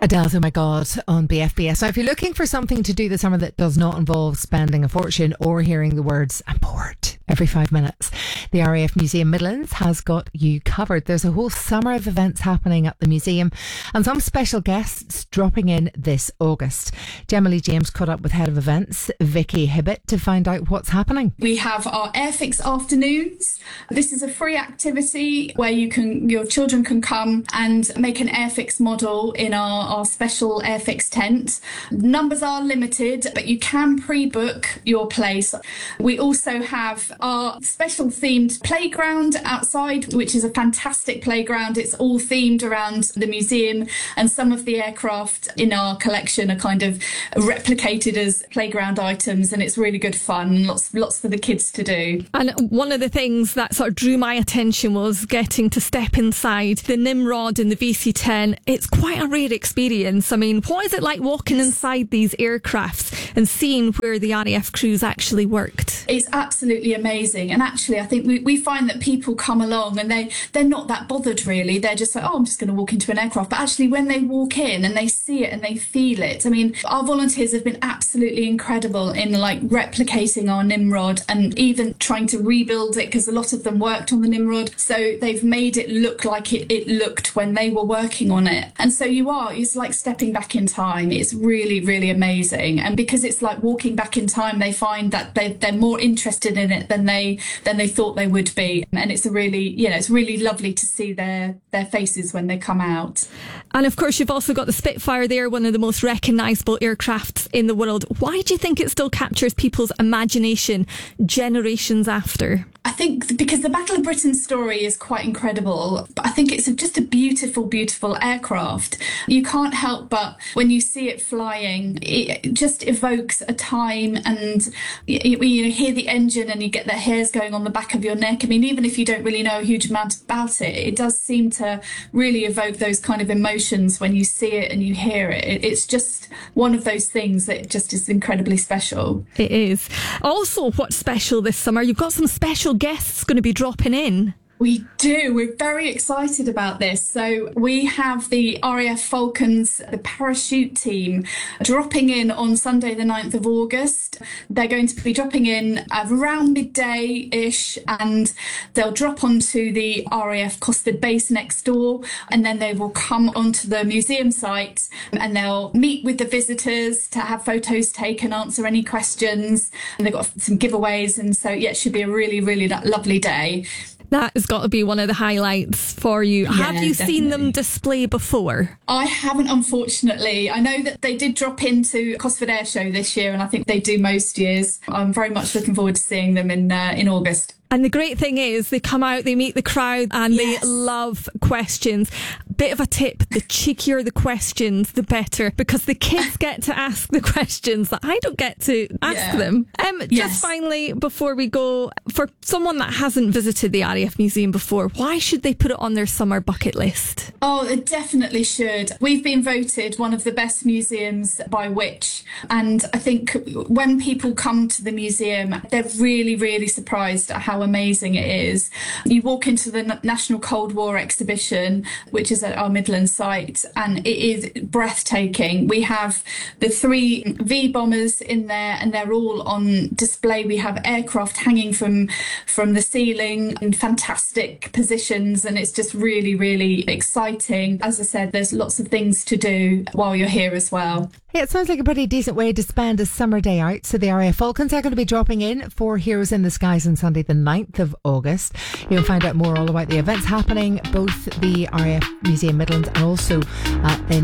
Adele's Oh My God on BFBS. Now, if you're looking for something to do this summer that does not involve spending a fortune or hearing the words "I'm bored" every 5 minutes, the RAF Museum Midlands has got you covered. There's a whole summer of events happening at the museum and some special guests dropping in this August. Gemma Lee James caught up with Head of Events, Vicky Hibbett, to find out what's happening. We have our Airfix afternoons. This is a free activity where your children can come and make an Airfix model in our special Airfix tent. Numbers are limited, but you can pre-book your place. We also have our special themed playground outside, which is a fantastic playground. It's all themed around the museum, and some of the aircraft in our collection are kind of replicated as playground items, and it's really good fun. Lots for the kids to do. And one of the things that sort of drew my attention was getting to step inside the Nimrod in the VC-10. It's quite a rare experience. I mean, what is it like walking inside these aircrafts and seeing where the RAF crews actually worked? It's absolutely amazing. And actually, I think we find that people come along and they're not that bothered really. They're just like, oh, I'm just going to walk into an aircraft. But actually, when they walk in and they see it and they feel it, I mean, our volunteers have been absolutely incredible in like replicating our Nimrod and even trying to rebuild it, because a lot of them worked on the Nimrod. So they've made it look like it looked when they were working on it. And so it's like stepping back in time. It's really, really amazing. And because it's like walking back in time, they find that they're more interested in it than they thought they would be. And it's it's really lovely to see their faces when they come out. And of course, you've also got the Spitfire there, one of the most recognisable aircrafts in the world. Why do you think it still captures people's imagination generations after? I think because the Battle of Britain story is quite incredible, but I think it's just a beautiful, beautiful aircraft. You can't help but, when you see it flying, it just evokes a time, and you hear the engine and you get the hairs going on the back of your neck. I mean, even if you don't really know a huge amount about it, it does seem to really evoke those kind of emotions when you see it and you hear it. It's just one of those things that just is incredibly special. It is. Also, what's special this summer, you've got some special guests going to be dropping in. We do. We're very excited about this. So we have the RAF Falcons, the parachute team, dropping in on Sunday the 9th of August. They're going to be dropping in around midday-ish, and they'll drop onto the RAF Cosford base next door, and then they will come onto the museum site and they'll meet with the visitors to have photos taken, answer any questions, and they've got some giveaways, and so it should be a really, really lovely day. That has got to be one of the highlights for you. Yeah, have you definitely seen them display before? I haven't, unfortunately. I know that they did drop into Cosford Air Show this year, and I think they do most years. I'm very much looking forward to seeing them in August. And the great thing is they come out, they meet the crowd, and They love questions. Bit of a tip, the cheekier the questions, the better, because the kids get to ask the questions that I don't get to ask them. Just finally, before we go, for someone that hasn't visited the RAF Museum before, why should they put it on their summer bucket list? Oh, they definitely should. We've been voted one of the best museums by Which, and I think when people come to the museum, they're really, really surprised at how amazing it is. You walk into the National Cold War exhibition, which is at our Midlands site, and it is breathtaking. We have the 3 V bombers in there, and they're all on display. We have aircraft hanging from the ceiling in fantastic positions, and it's just really, really exciting. As I said, there's lots of things to do while you're here as well. Yeah, it sounds like a pretty decent way to spend a summer day out. So the RAF Falcons are going to be dropping in for Heroes in the Skies on Sunday the 9th of August. You can find out more all about the events happening, both the RAF Museum Midlands and also in